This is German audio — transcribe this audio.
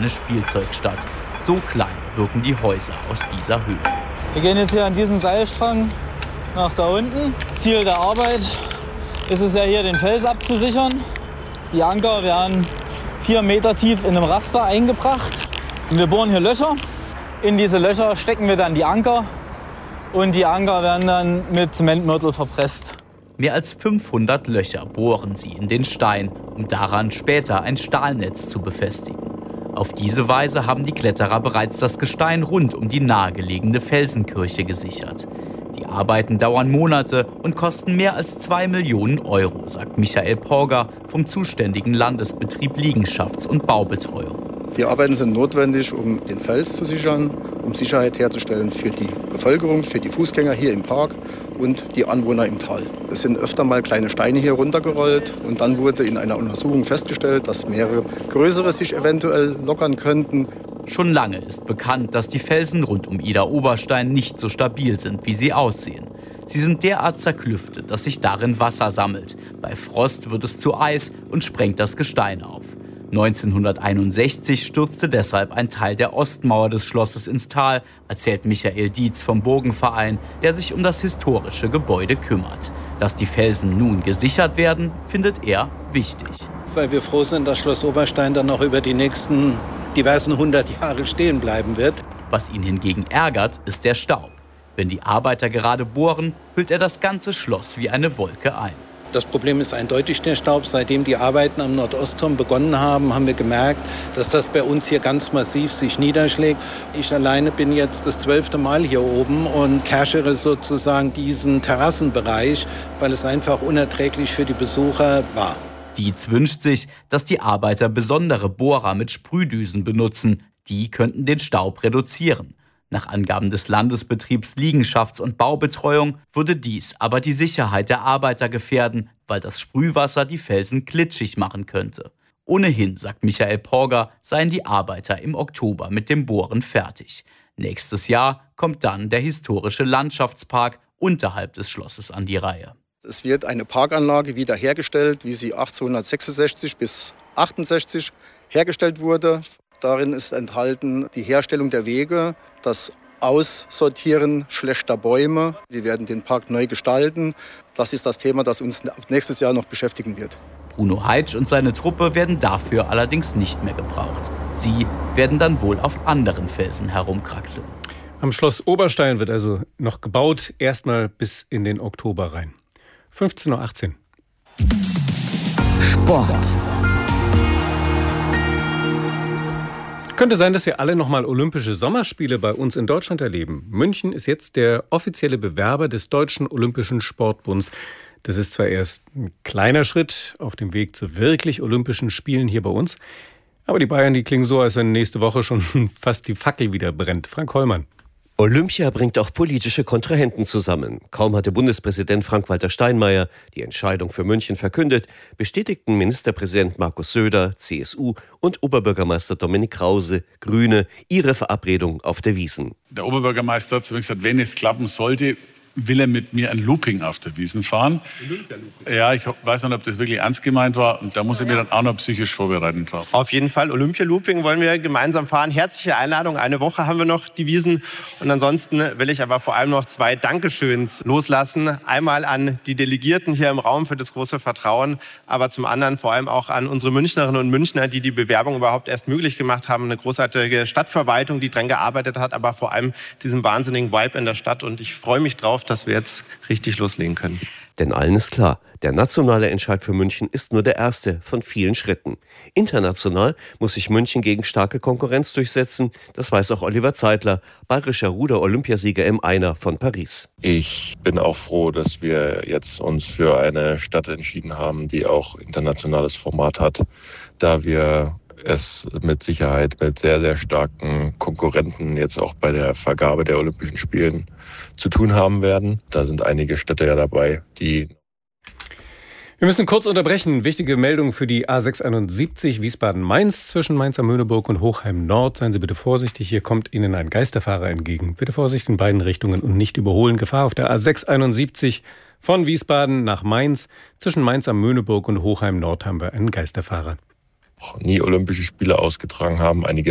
eine Spielzeugstadt. So klein wirken die Häuser aus dieser Höhe. Wir gehen jetzt hier an diesem Seilstrang nach da unten. Ziel der Arbeit ist es ja hier, den Fels abzusichern. Die Anker werden 4 Meter tief in einem Raster eingebracht. Und wir bohren hier Löcher. In diese Löcher stecken wir dann die Anker. Und die Anker werden dann mit Zementmörtel verpresst. Mehr als 500 Löcher bohren sie in den Stein, um daran später ein Stahlnetz zu befestigen. Auf diese Weise haben die Kletterer bereits das Gestein rund um die nahegelegene Felsenkirche gesichert. Die Arbeiten dauern Monate und kosten mehr als 2 Millionen Euro, sagt Michael Porger vom zuständigen Landesbetrieb Liegenschafts- und Baubetreuung. Die Arbeiten sind notwendig, um den Fels zu sichern, um Sicherheit herzustellen für die Bevölkerung, für die Fußgänger hier im Park und die Anwohner im Tal. Es sind öfter mal kleine Steine hier runtergerollt und dann wurde in einer Untersuchung festgestellt, dass mehrere größere sich eventuell lockern könnten. Schon lange ist bekannt, dass die Felsen rund um Idar-Oberstein nicht so stabil sind, wie sie aussehen. Sie sind derart zerklüftet, dass sich darin Wasser sammelt. Bei Frost wird es zu Eis und sprengt das Gestein auf. 1961 stürzte deshalb ein Teil der Ostmauer des Schlosses ins Tal, erzählt Michael Dietz vom Burgenverein, der sich um das historische Gebäude kümmert. Dass die Felsen nun gesichert werden, findet er wichtig. Weil wir froh sind, dass Schloss Oberstein dann noch über die nächsten diversen 100 Jahre stehen bleiben wird. Was ihn hingegen ärgert, ist der Staub. Wenn die Arbeiter gerade bohren, hüllt er das ganze Schloss wie eine Wolke ein. Das Problem ist eindeutig der Staub. Seitdem die Arbeiten am Nordostturm begonnen haben, haben wir gemerkt, dass das bei uns hier ganz massiv sich niederschlägt. Ich alleine bin jetzt das 12. Mal hier oben und cachere sozusagen diesen Terrassenbereich, weil es einfach unerträglich für die Besucher war. Dietz wünscht sich, dass die Arbeiter besondere Bohrer mit Sprühdüsen benutzen. Die könnten den Staub reduzieren. Nach Angaben des Landesbetriebs Liegenschafts- und Baubetreuung würde dies aber die Sicherheit der Arbeiter gefährden, weil das Sprühwasser die Felsen glitschig machen könnte. Ohnehin, sagt Michael Porger, seien die Arbeiter im Oktober mit dem Bohren fertig. Nächstes Jahr kommt dann der historische Landschaftspark unterhalb des Schlosses an die Reihe. Es wird eine Parkanlage wiederhergestellt, wie sie 1866 bis 1868 hergestellt wurde. Darin ist enthalten die Herstellung der Wege, das Aussortieren schlechter Bäume. Wir werden den Park neu gestalten. Das ist das Thema, das uns nächstes Jahr noch beschäftigen wird. Bruno Heitsch und seine Truppe werden dafür allerdings nicht mehr gebraucht. Sie werden dann wohl auf anderen Felsen herumkraxeln. Am Schloss Oberstein wird also noch gebaut, erstmal bis in den Oktober rein. 15:18 Uhr. Sport. Könnte sein, dass wir alle noch mal Olympische Sommerspiele bei uns in Deutschland erleben. München ist jetzt der offizielle Bewerber des Deutschen Olympischen Sportbunds. Das ist zwar erst ein kleiner Schritt auf dem Weg zu wirklich Olympischen Spielen hier bei uns, aber die Bayern, die klingen so, als wenn nächste Woche schon fast die Fackel wieder brennt. Frank Hollmann. Olympia bringt auch politische Kontrahenten zusammen. Kaum hatte Bundespräsident Frank-Walter Steinmeier die Entscheidung für München verkündet, bestätigten Ministerpräsident Markus Söder, CSU, und Oberbürgermeister Dominik Krause, Grüne, ihre Verabredung auf der Wiesn. Der Oberbürgermeister hat zu mir gesagt, wenn es klappen sollte, will er mit mir ein Looping auf der Wiesn fahren. Ja, ich weiß nicht, ob das wirklich ernst gemeint war. Und da muss ich mir dann auch noch psychisch vorbereiten drauf. Auf jeden Fall, Olympia-Looping wollen wir gemeinsam fahren. Herzliche Einladung. Eine Woche haben wir noch die Wiesn. Und ansonsten will ich aber vor allem noch 2 Dankeschöns loslassen. Einmal an die Delegierten hier im Raum für das große Vertrauen, aber zum anderen vor allem auch an unsere Münchnerinnen und Münchner, die die Bewerbung überhaupt erst möglich gemacht haben. Eine großartige Stadtverwaltung, die dran gearbeitet hat, aber vor allem diesen wahnsinnigen Vibe in der Stadt. Und ich freue mich drauf, dass wir jetzt richtig loslegen können. Denn allen ist klar, der nationale Entscheid für München ist nur der erste von vielen Schritten. International muss sich München gegen starke Konkurrenz durchsetzen. Das weiß auch Oliver Zeitler, bayerischer Ruder-Olympiasieger im Einer von Paris. Ich bin auch froh, dass wir jetzt uns für eine Stadt entschieden haben, die auch internationales Format hat, da wir es mit Sicherheit mit sehr, sehr starken Konkurrenten jetzt auch bei der Vergabe der Olympischen Spielen zu tun haben werden. Da sind einige Städte ja dabei, die... Wir müssen kurz unterbrechen. Wichtige Meldung für die A671 Wiesbaden-Mainz zwischen Mainz-am-Möhneburg und Hochheim-Nord. Seien Sie bitte vorsichtig, hier kommt Ihnen ein Geisterfahrer entgegen. Bitte Vorsicht in beiden Richtungen und nicht überholen. Gefahr auf der A671 von Wiesbaden nach Mainz. Zwischen Mainz-am-Möhneburg und Hochheim-Nord haben wir einen Geisterfahrer. Nie Olympische Spiele ausgetragen haben. Einige